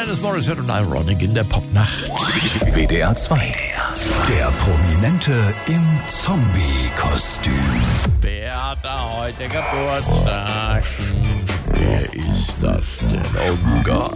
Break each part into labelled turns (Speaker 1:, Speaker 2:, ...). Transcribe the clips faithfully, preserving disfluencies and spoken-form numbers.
Speaker 1: Alanis Morissette und Ironic in der Popnacht.
Speaker 2: W D R zwei. Der Prominente im Zombie-Kostüm.
Speaker 1: Wer hat da heute Geburtstag? Wer ist das denn? Oh Gott.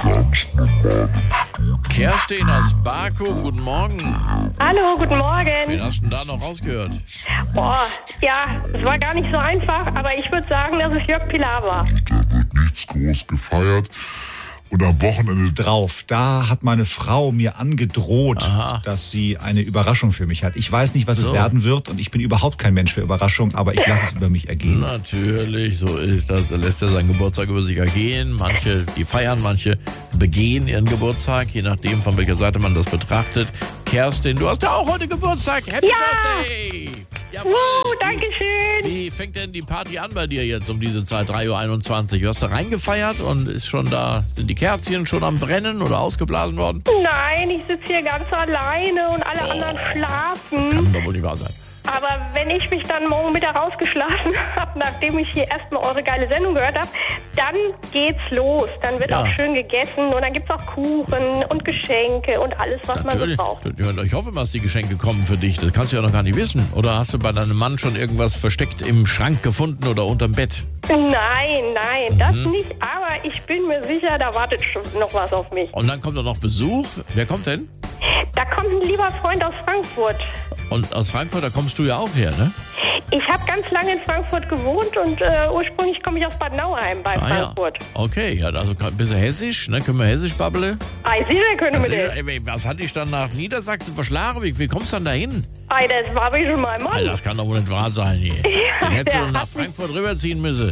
Speaker 1: Kerstin aus Baku, guten Morgen.
Speaker 3: Hallo, guten Morgen.
Speaker 1: Wen hast du denn da noch rausgehört?
Speaker 3: Boah, ja, es war gar nicht so einfach, aber ich würde sagen, dass es Jörg Pilawa war.
Speaker 4: Da wird nichts groß gefeiert. Und am Wochenende
Speaker 5: drauf. Da hat meine Frau mir angedroht,
Speaker 1: Aha.
Speaker 5: dass sie eine Überraschung für mich hat. Ich weiß nicht, was
Speaker 1: So.
Speaker 5: es werden wird und ich bin überhaupt kein Mensch für Überraschungen, aber ich lasse es über mich ergehen.
Speaker 1: Natürlich, so ist das. Er lässt ja seinen Geburtstag über sich ergehen. Manche, die feiern, manche begehen ihren Geburtstag, je nachdem, von welcher Seite man das betrachtet. Kerstin, du hast ja auch heute Geburtstag. Happy
Speaker 3: Ja!
Speaker 1: Birthday! Jawohl.
Speaker 3: Wuhu, danke schön.
Speaker 1: Wie, wie fängt denn die Party an bei dir jetzt um diese Zeit, drei Uhr einundzwanzig? Du hast da reingefeiert und ist schon da, sind die Kerzchen schon am Brennen oder ausgeblasen worden?
Speaker 3: Nein, ich sitze hier ganz alleine und alle anderen schlafen.
Speaker 1: Kann doch wohl nicht wahr sein.
Speaker 3: Aber wenn ich mich dann morgen Mittag rausgeschlafen habe, nachdem ich hier erstmal eure geile Sendung gehört habe, dann geht's los. Dann wird
Speaker 1: Ja.
Speaker 3: auch schön gegessen und dann gibt's auch Kuchen und Geschenke und alles, was man so
Speaker 1: Natürlich.
Speaker 3: braucht.
Speaker 1: Ich hoffe, dass die Geschenke kommen für dich. Das kannst du ja noch gar nicht wissen. Oder hast du bei deinem Mann schon irgendwas versteckt im Schrank gefunden oder unterm Bett?
Speaker 3: Nein, nein, das
Speaker 1: Mhm.
Speaker 3: nicht. Aber ich bin mir sicher, da wartet schon noch was auf mich.
Speaker 1: Und dann kommt doch noch Besuch. Wer kommt denn?
Speaker 3: Da kommt ein lieber Freund aus Frankfurt.
Speaker 1: Und aus Frankfurt, da kommst du ja auch her, ne?
Speaker 3: Ich habe ganz lange in Frankfurt gewohnt und äh, ursprünglich komme ich aus Bad Nauheim bei
Speaker 1: Ah,
Speaker 3: Frankfurt.
Speaker 1: ja. Okay, ja, also ein bisschen hessisch, ne? Können wir hessisch babbeln?
Speaker 3: Ei, sicher können
Speaker 1: Was,
Speaker 3: wir
Speaker 1: ist,
Speaker 3: das.
Speaker 1: ey, was hat dich dann nach Niedersachsen verschlagen? Wie, wie kommst du dann dahin?
Speaker 3: Ei, das war wie schon mein Mann.
Speaker 1: Alter, das kann doch wohl nicht wahr sein hier. Dann hättest du
Speaker 3: der
Speaker 1: doch nach
Speaker 3: hat mich-
Speaker 1: Frankfurt rüberziehen müssen.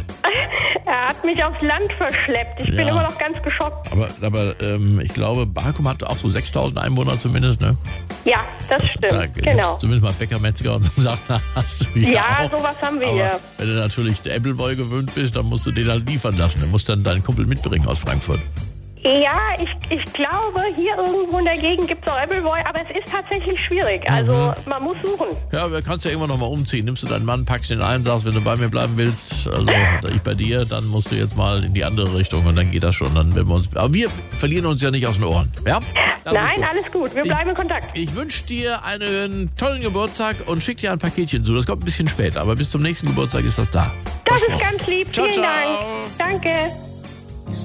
Speaker 3: Er hat mich aufs Land verschleppt. Ich bin
Speaker 1: Ja.
Speaker 3: immer noch ganz geschockt.
Speaker 1: Aber, aber ähm, ich glaube, Bakum hat auch so sechstausend Einwohner zumindest, ne?
Speaker 3: Ja, das stimmt.
Speaker 1: Da gibt's
Speaker 3: Genau.
Speaker 1: zumindest mal Bäcker, Metzger und so Sachen hast du hier
Speaker 3: Ja,
Speaker 1: auch.
Speaker 3: sowas haben wir
Speaker 1: Aber
Speaker 3: hier.
Speaker 1: wenn du natürlich der Appleboy gewöhnt bist, dann musst du den halt liefern lassen. Dann musst du dann deinen Kumpel mitbringen aus Frankfurt.
Speaker 3: Ja, ich, ich glaube, hier irgendwo in der Gegend gibt es auch Appleboy, aber es ist tatsächlich schwierig. Also
Speaker 1: Mhm.
Speaker 3: man muss suchen.
Speaker 1: Ja, du kannst ja irgendwann noch mal umziehen. Nimmst du deinen Mann, packst ihn ein, sagst, wenn du bei mir bleiben willst, also ich bei dir, dann musst du jetzt mal in die andere Richtung und dann geht das schon. Dann werden wir uns, aber wir verlieren uns ja nicht aus den Ohren. Ja? Das ist
Speaker 3: Nein,
Speaker 1: gut.
Speaker 3: alles gut. Wir
Speaker 1: Ich-
Speaker 3: bleiben in Kontakt.
Speaker 1: Ich wünsche dir einen tollen Geburtstag und schick dir ein Paketchen zu. Das kommt ein bisschen später, aber bis zum nächsten Geburtstag ist das da.
Speaker 3: Das ist
Speaker 1: Versprochen.
Speaker 3: ganz lieb.
Speaker 1: Ciao,
Speaker 3: Vielen
Speaker 1: ciao.
Speaker 3: Dank. Danke.